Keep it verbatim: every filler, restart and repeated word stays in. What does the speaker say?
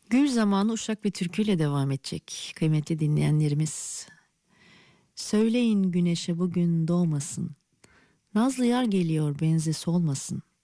Gül zamanı Uşak ve türküyle devam edecek kıymetli dinleyenlerimiz. Söyleyin güneşe bugün doğmasın. Nazlı yar geliyor benzi solmasın.